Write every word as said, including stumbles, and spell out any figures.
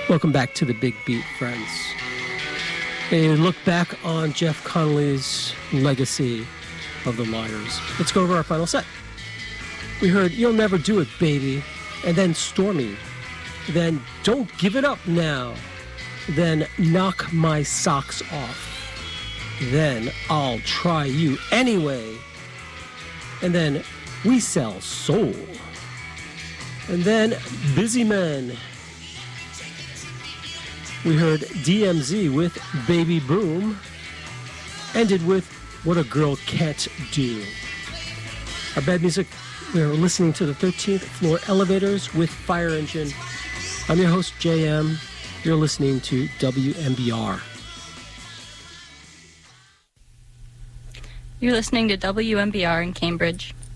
Welcome back to the Big Beat, friends. A look back on Jeff Connolly's legacy of the Liars. Let's go over our final set. We heard You'll Never Do It, Baby, and then Stormy, then Don't Give It Up Now, then Knock My Socks Off, then I'll Try You Anyway, and then We Sell Soul, and then Busy Men. We heard D M Z with Baby Boom, ended with What a Girl Can't Do. Our bad music, we're listening to the thirteenth Floor Elevators with Fire Engine. I'm your host, J M. You're listening to W M B R. You're listening to W M B R in Cambridge.